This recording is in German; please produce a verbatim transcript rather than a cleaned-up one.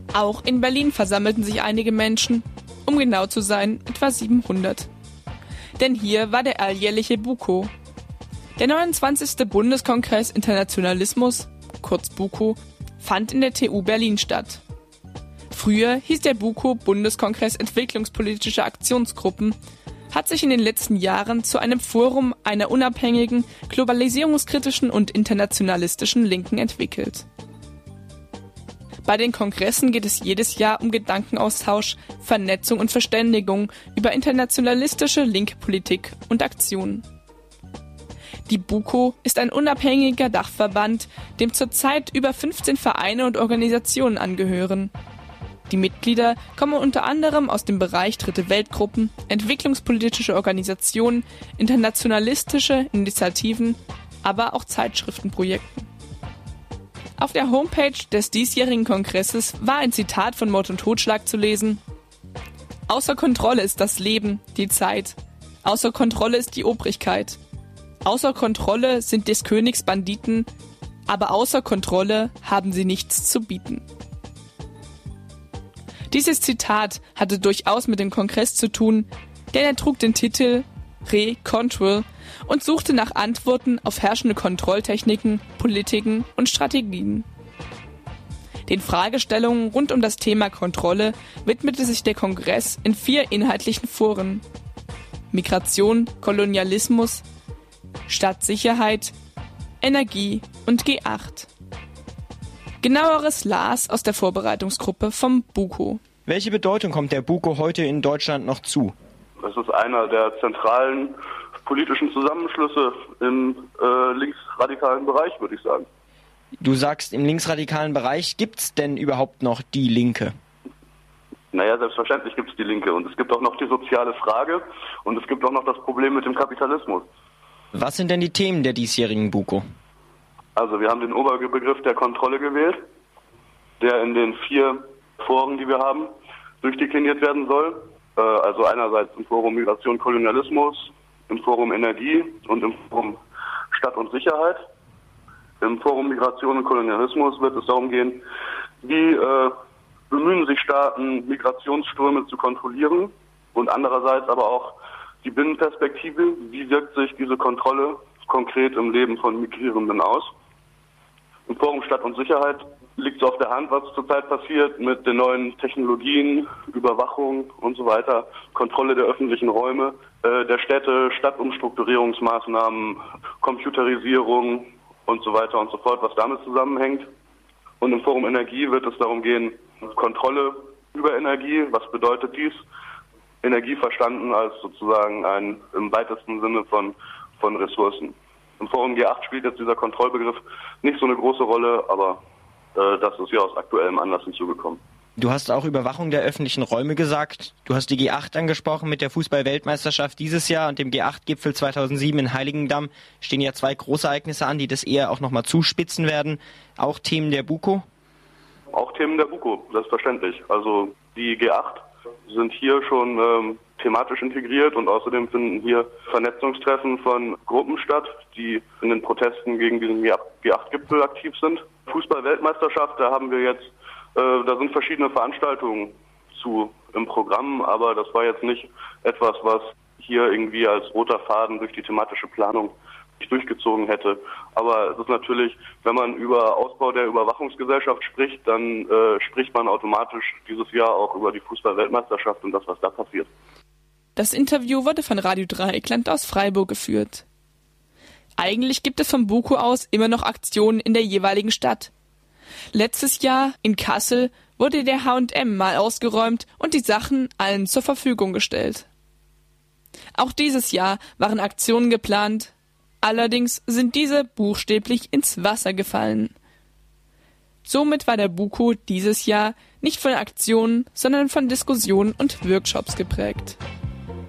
Auch in Berlin versammelten sich einige Menschen, um genau zu sein, etwa siebenhundert. Denn hier war der alljährliche BUKO. Der neunundzwanzigste Bundeskongress Internationalismus, kurz BUKO, fand in der T U Berlin statt. Früher hieß der BUKO Bundeskongress Entwicklungspolitische Aktionsgruppen, hat sich in den letzten Jahren zu einem Forum einer unabhängigen, globalisierungskritischen und internationalistischen Linken entwickelt. Bei den Kongressen geht es jedes Jahr um Gedankenaustausch, Vernetzung und Verständigung über internationalistische linke Politik und Aktionen. Die BUKO ist ein unabhängiger Dachverband, dem zurzeit über fünfzehn Vereine und Organisationen angehören. Die Mitglieder kommen unter anderem aus dem Bereich Dritte Weltgruppen, entwicklungspolitische Organisationen, internationalistische Initiativen, aber auch Zeitschriftenprojekten. Auf der Homepage des diesjährigen Kongresses war ein Zitat von Mord und Totschlag zu lesen. Außer Kontrolle ist das Leben, die Zeit. Außer Kontrolle ist die Obrigkeit. Außer Kontrolle sind des Königs Banditen, aber außer Kontrolle haben sie nichts zu bieten. Dieses Zitat hatte durchaus mit dem Kongress zu tun, denn er trug den Titel Re-Control und suchte nach Antworten auf herrschende Kontrolltechniken, Politiken und Strategien. Den Fragestellungen rund um das Thema Kontrolle widmete sich der Kongress in vier inhaltlichen Foren: Migration, Kolonialismus, Stadtsicherheit, Energie und G acht. Genaueres las aus der Vorbereitungsgruppe vom BUKO. Welche Bedeutung kommt der BUKO heute in Deutschland noch zu? Das ist einer der zentralen politischen Zusammenschlüsse im äh, linksradikalen Bereich, würde ich sagen. Du sagst, im linksradikalen Bereich, gibt's denn überhaupt noch die Linke? Naja, selbstverständlich gibt es die Linke. Und es gibt auch noch die soziale Frage und es gibt auch noch das Problem mit dem Kapitalismus. Was sind denn die Themen der diesjährigen BUKO? Also wir haben den Oberbegriff der Kontrolle gewählt, der in den vier Foren, die wir haben, durchdekliniert werden soll. Äh, also einerseits im Forum Migration, Kolonialismus, im Forum Energie und im Forum Stadt und Sicherheit. Im Forum Migration und Kolonialismus wird es darum gehen, wie äh, bemühen sich Staaten, Migrationsströme zu kontrollieren, und andererseits aber auch die Binnenperspektive, wie wirkt sich diese Kontrolle konkret im Leben von Migrierenden aus. Im Forum Stadt und Sicherheit liegt es auf der Hand, was zurzeit passiert mit den neuen Technologien, Überwachung und so weiter, Kontrolle der öffentlichen Räume, äh, der Städte, Stadtumstrukturierungsmaßnahmen, Computerisierung und so weiter und so fort, was damit zusammenhängt. Und im Forum Energie wird es darum gehen, Kontrolle über Energie, was bedeutet dies? Energie verstanden als sozusagen ein im weitesten Sinne von, von Ressourcen. Im Forum G acht spielt jetzt dieser Kontrollbegriff nicht so eine große Rolle, aber äh, das ist ja aus aktuellem Anlass hinzugekommen. Du hast auch Überwachung der öffentlichen Räume gesagt. Du hast die G acht angesprochen. Mit der Fußball-Weltmeisterschaft dieses Jahr und dem G acht Gipfel zweitausendsieben in Heiligendamm stehen ja zwei Großereignisse an, die das eher auch nochmal zuspitzen werden. Auch Themen der BUKO? Auch Themen der BUKO, selbstverständlich. Also die G acht sind hier schon ähm, thematisch integriert und außerdem finden hier Vernetzungstreffen von Gruppen statt, die in den Protesten gegen diesen G acht Gipfel aktiv sind. Fußball-Weltmeisterschaft, da haben wir jetzt, äh, da sind verschiedene Veranstaltungen zu im Programm, aber das war jetzt nicht etwas, was hier irgendwie als roter Faden durch die thematische Planung durchgezogen hätte. Aber es ist natürlich, wenn man über Ausbau der Überwachungsgesellschaft spricht, dann äh, spricht man automatisch dieses Jahr auch über die Fußball-Weltmeisterschaft und das, was da passiert. Das Interview wurde von Radio Dreieckland aus Freiburg geführt. Eigentlich gibt es vom BUKO aus immer noch Aktionen in der jeweiligen Stadt. Letztes Jahr in Kassel wurde der H und M mal ausgeräumt und die Sachen allen zur Verfügung gestellt. Auch dieses Jahr waren Aktionen geplant. Allerdings sind diese buchstäblich ins Wasser gefallen. Somit war der BUKO dieses Jahr nicht von Aktionen, sondern von Diskussionen und Workshops geprägt.